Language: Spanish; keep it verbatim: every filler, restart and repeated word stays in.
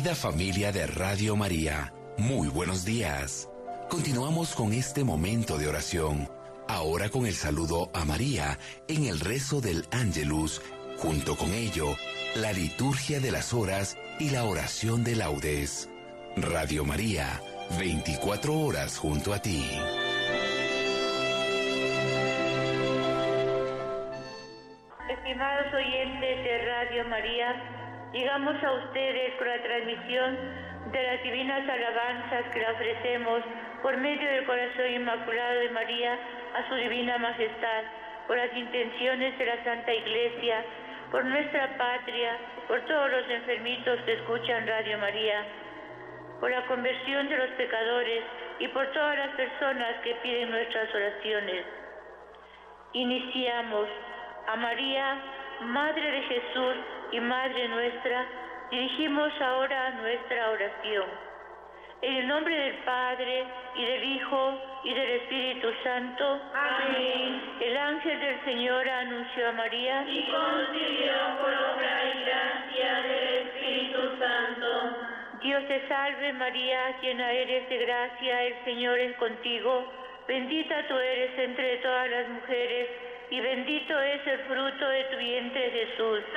Querida familia de Radio María, muy buenos días. Continuamos con este momento de oración, ahora con el saludo a María en el rezo del Ángelus, junto con ello, la liturgia de las horas y la oración de laudes. Radio María, veinticuatro horas junto a ti. Estimados oyentes de Radio María, llegamos a ustedes con la transmisión de las divinas alabanzas que le ofrecemos por medio del corazón inmaculado de María a su divina majestad, por las intenciones de la Santa Iglesia, por nuestra patria, por todos los enfermitos que escuchan Radio María, por la conversión de los pecadores y por todas las personas que piden nuestras oraciones. Iniciamos. A María, Madre de Jesús y Madre nuestra, dirigimos ahora nuestra oración. En el nombre del Padre, y del Hijo, y del Espíritu Santo. Amén. El ángel del Señor anunció a María, y concibió por obra y gracia del Espíritu Santo. Dios te salve María, llena eres de gracia, el Señor es contigo. Bendita tú eres entre todas las mujeres, y bendito es el fruto de tu vientre, Jesús.